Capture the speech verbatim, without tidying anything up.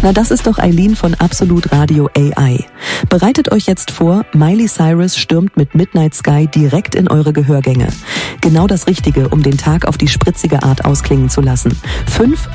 Na, das ist doch Eileen von Absolut Radio A I. Bereitet euch jetzt vor, Miley Cyrus stürmt mit Midnight Sky direkt in eure Gehörgänge. Genau das Richtige, um den Tag auf die spritzige Art ausklingen zu lassen. Fünf